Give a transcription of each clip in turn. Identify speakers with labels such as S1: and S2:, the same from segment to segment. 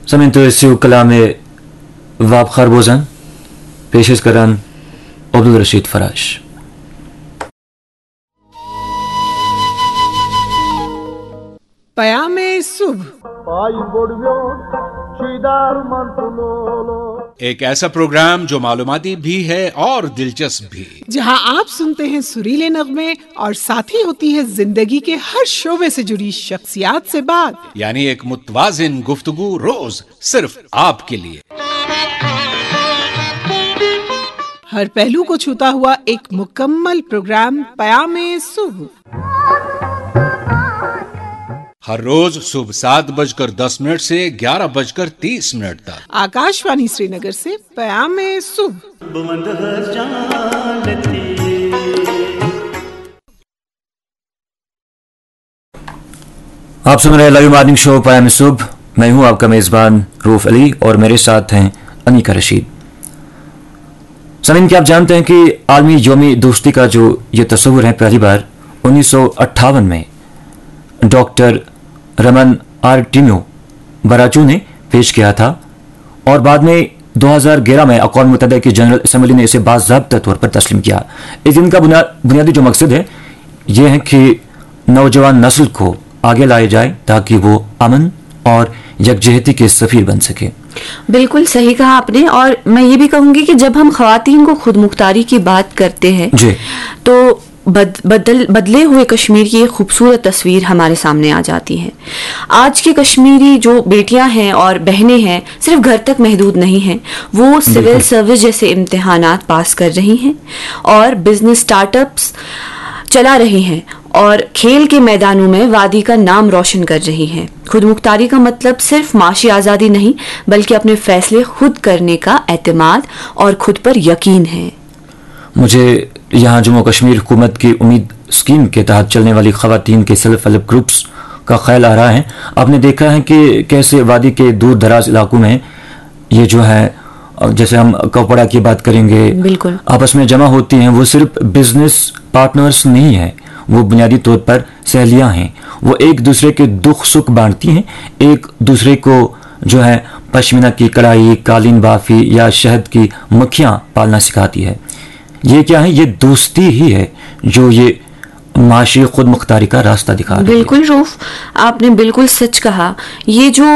S1: Samintö kalaame Vab Kharbozan पेशेश करान अब्दुल रशीद फराश।
S2: पयामे सुबह
S3: एक ऐसा प्रोग्राम जो मालूमाती भी है और दिलचस्प भी,
S2: जहां आप सुनते हैं सुरीले नगमे और साथ ही होती है जिंदगी के हर शोबे से जुड़ी शख्सियात से बात,
S3: यानी एक मुतवाजिन गुफ्तगू रोज सिर्फ आपके लिए।
S2: हर पहलू को छूता हुआ एक मुकम्मल प्रोग्राम पयामे सुबह,
S3: हर रोज सुबह 7:10 से 11:30 तक
S2: आकाशवाणी श्रीनगर से पयामे सुबह।
S1: आप सुन रहे हैं लाइव मॉर्निंग शो पयामे सुबह। मैं हूं आपका मेजबान रूफ अली और मेरे साथ हैं अनीका रशीद। समीन, क्या आप जानते हैं कि आलमी यौमी दोस्ती का जो ये तस्वुर है पहली बार 1958 में डॉक्टर रमन आर्टिम्यो बराचू ने पेश किया था और बाद में 2011 में अक़वाम मुत्तहिदा की जनरल असम्बली ने इसे बाज़ाब्ता तौर पर तस्लीम किया। इस दिन का बुनियादी जो मकसद है यह है कि नौजवान नस्ल को आगे लाया जाए ताकि वो अमन और यकजहती के सफीर बन सके।
S4: बिल्कुल सही कहा आपने। और मैं ये भी कहूंगी कि जब हम ख्वातीन को खुद मुख्तारी की बात करते हैं तो बदले हुए कश्मीर की एक खूबसूरत तस्वीर हमारे सामने आ जाती है। आज के कश्मीरी जो बेटियां हैं और बहनें हैं सिर्फ घर तक महदूद नहीं हैं, वो सिविल सर्विस जैसे इम्तिहानात पास कर रही हैं और बिजनेस स्टार्टअप्स चला रही हैं और खेल के मैदानों में वादी का नाम रोशन कर रही हैं। खुद मुख्तारी का मतलब सिर्फ माशी आज़ादी नहीं बल्कि अपने फैसले खुद करने का एतमाद और खुद पर यकीन है।
S1: मुझे यहाँ जम्मू कश्मीर हुकूमत की उम्मीद स्कीम के तहत चलने वाली खवातीन के सेल्फ हेल्प ग्रुप्स का ख्याल आ रहा है। आपने देखा है कि कैसे वादी के दूर दराज इलाकों में ये जो है, जैसे हम कपड़ा की बात करेंगे,
S4: बिल्कुल
S1: आपस में जमा होती हैं। वो सिर्फ बिजनेस पार्टनर्स नहीं है, वो बुनियादी तौर पर सहेलियां हैं। वो एक दूसरे के दुख सुख बांटती हैं, एक दूसरे को जो है पश्मीना की कढ़ाई, कालीन बाफी या शहद की मक्खियां पालना सिखाती है। ये क्या है? ये दोस्ती ही है जो ये माशी खुद मुख्तारी का रास्ता दिखा रही है।
S4: बिल्कुल रूफ, आपने बिल्कुल सच कहा। ये जो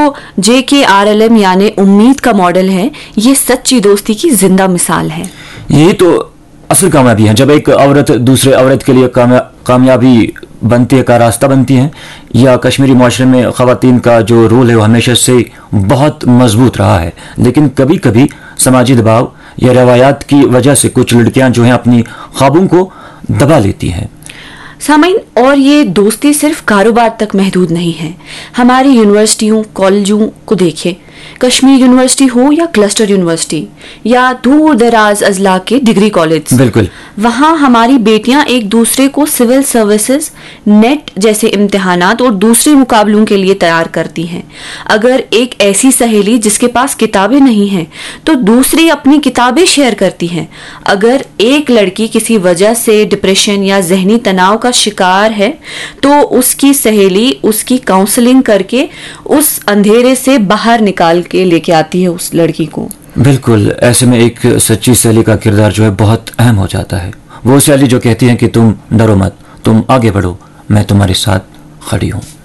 S4: JKRLM यानी उम्मीद का मॉडल है, ये सच्ची दोस्ती की जिंदा मिसाल है।
S1: यही तो असल कामयाबी है, जब एक औरत दूसरे औरत के लिए कामयाबी बनती है, का रास्ता बनती है। या कश्मीरी माशरे में खवातीन का जो रोल है वो हमेशा से बहुत मजबूत रहा है, लेकिन कभी कभी समाजी दबाव या रवायात की वजह से कुछ लड़कियां जो हैं अपनी ख्वाबों को दबा लेती हैं।
S4: सामाइन, और ये दोस्ती सिर्फ कारोबार तक महदूद नहीं है। हमारी यूनिवर्सिटियों कॉलेजों को देखें, कश्मीर यूनिवर्सिटी हो या क्लस्टर यूनिवर्सिटी या दूर दराज अजला के डिग्री कॉलेज,
S1: बिल्कुल
S4: वहाँ हमारी बेटियां एक दूसरे को सिविल सर्विसेज, नेट जैसे इम्तिहानात और दूसरे मुकाबलों के लिए तैयार करती हैं। अगर एक ऐसी सहेली जिसके पास किताबें नहीं हैं तो दूसरी अपनी किताबें शेयर करती हैं। अगर एक लड़की किसी वजह से डिप्रेशन या जहनी तनाव का शिकार है तो उसकी सहेली उसकी काउंसलिंग करके उस अंधेरे से बाहर निकाल के लेके आती है उस लड़की को।
S1: बिल्कुल, ऐसे में एक सच्ची सहेली का किरदार जो है बहुत अहम हो जाता है। वो सहेली जो कहती है कि तुम डरो मत, तुम आगे बढ़ो, मैं तुम्हारे साथ खड़ी हूँ।